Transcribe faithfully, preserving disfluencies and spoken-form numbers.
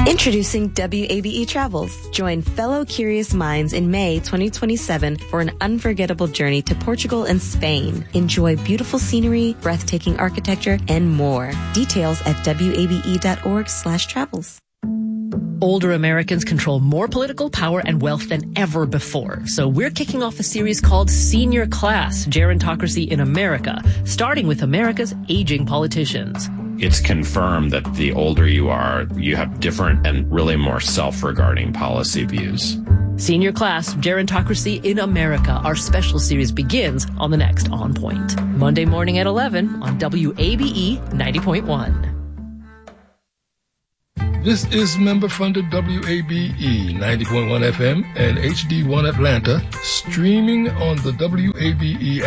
Introducing W A B E Travels. Join fellow curious minds in May twenty twenty-seven for an unforgettable journey to Portugal and Spain. Enjoy beautiful scenery, breathtaking architecture, and more. Details at wabe.org slash travels. Older Americans control more political power and wealth than ever before. So we're kicking off a series called Senior Class, Gerontocracy in America, starting with America's aging politicians. It's confirmed that the older you are, you have different and really more self-regarding policy views. Senior Class, Gerontocracy in America. Our special series begins on the next On Point. Monday morning at eleven on W A B E ninety point one. This is member-funded W A B E ninety point one F M and H D one Atlanta, streaming on the W A B E